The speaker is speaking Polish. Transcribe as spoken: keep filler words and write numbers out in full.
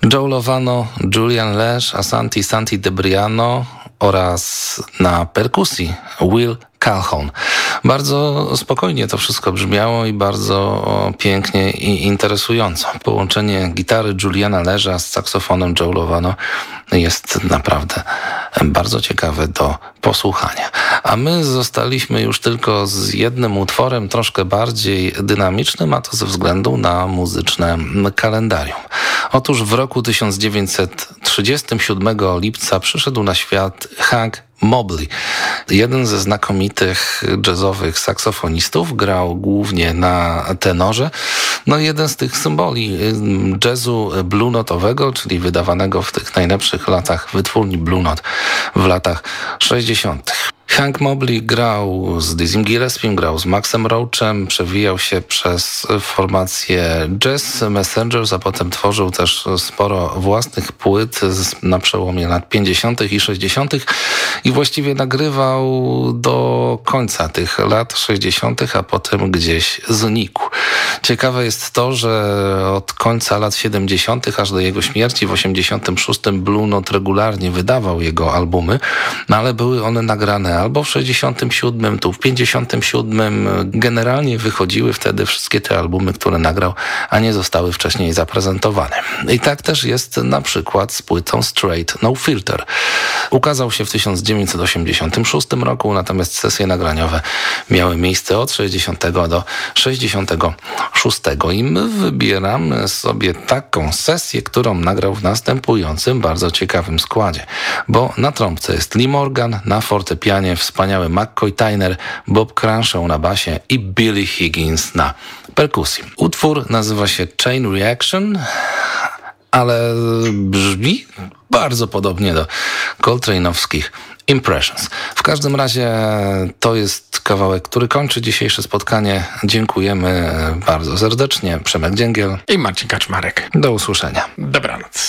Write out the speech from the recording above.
Joe Lovano, Julian Lesch, Asante Santi Debriano oraz na perkusji Will Calhoun. Bardzo spokojnie to wszystko brzmiało i bardzo pięknie i interesująco. Połączenie gitary Juliana Lescha z saksofonem Joe Lovano jest naprawdę bardzo ciekawe do posłuchania. A my zostaliśmy już tylko z jednym utworem troszkę bardziej dynamicznym, a to ze względu na muzyczne kalendarium. Otóż w roku tysiąc dziewięćset trzydziestego siódmego lipca przyszedł na świat Hank Mobley. Jeden ze znakomitych jazzowych saksofonistów, grał głównie na tenorze. No jeden z tych symboli jazzu blue notowego, czyli wydawanego w tych najlepszych latach wytwórni Blue Note w latach sześćdziesiątych. Hank Mobley grał z Dizzym Gillespie'em, grał z Maxem Roachem, przewijał się przez formację Jazz Messengers, a potem tworzył też sporo własnych płyt na przełomie lat pięćdziesiątych i sześćdziesiątych i właściwie nagrywał do końca tych lat sześćdziesiątych, a potem gdzieś znikł. Ciekawe jest to, że od końca lat siedemdziesiątych aż do jego śmierci w osiemdziesiątym szóstym Blue Note regularnie wydawał jego albumy, no ale były one nagrane albo w sześćdziesiątym siódmym, tu w pięćdziesiątym siódmym. Generalnie wychodziły wtedy wszystkie te albumy, które nagrał, a nie zostały wcześniej zaprezentowane. I tak też jest na przykład z płytą Straight No Filter. Ukazał się w tysiąc dziewięćset osiemdziesiątym szóstym roku, natomiast sesje nagraniowe miały miejsce od sześćdziesiątego do sześćdziesiątego szóstego. I my wybieramy sobie taką sesję, którą nagrał w następującym bardzo ciekawym składzie. Bo na trąbce jest Lee Morgan, na fortepianie wspaniały McCoy Tyner, Bob Crenshaw na basie i Billy Higgins na perkusji. Utwór nazywa się Chain Reaction, ale brzmi bardzo podobnie do Coltrane'owskich Impressions. W każdym razie to jest kawałek, który kończy dzisiejsze spotkanie. Dziękujemy bardzo serdecznie. Przemek Dzięgiel i Marcin Kaczmarek. Do usłyszenia. Dobranoc.